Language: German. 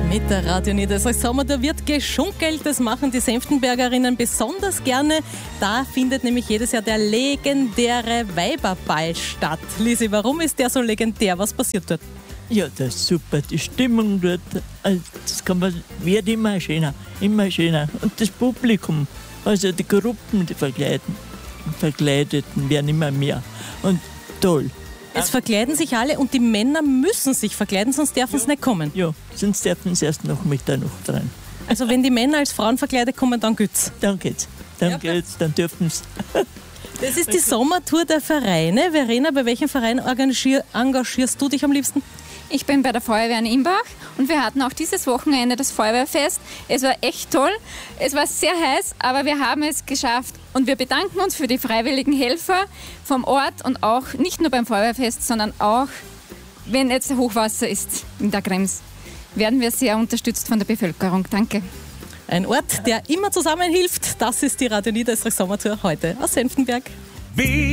Mit der Radio Niederösterreich Sommertour wird geschunkelt. Das machen die Senftenbergerinnen besonders gerne. Da findet nämlich jedes Jahr der legendäre Weiberball statt. Lisi, warum ist der so legendär? Was passiert dort? Ja, das ist super. Die Stimmung dort, also das wird immer schöner, immer schöner. Und das Publikum, also die Gruppen, die Verkleideten werden immer mehr. Und toll. Es verkleiden sich alle und die Männer müssen sich verkleiden, sonst dürfen sie nicht kommen. Ja, sonst dürfen sie erst nach Mitternacht rein. Also wenn die Männer als Frauen verkleidet kommen, dann geht's. Dann geht's. Dann dürfen sie. Das ist die Sommertour der Vereine. Verena, bei welchem Verein engagierst du dich am liebsten? Ich bin bei der Feuerwehr in Imbach und wir hatten auch dieses Wochenende das Feuerwehrfest. Es war echt toll, es war sehr heiß, aber wir haben es geschafft. Und wir bedanken uns für die freiwilligen Helfer vom Ort und auch nicht nur beim Feuerwehrfest, sondern auch, wenn jetzt Hochwasser ist in der Krems, werden wir sehr unterstützt von der Bevölkerung. Danke. Ein Ort, der immer zusammenhilft. Das ist die Radio Niederösterreich Sommertour heute aus Senftenberg.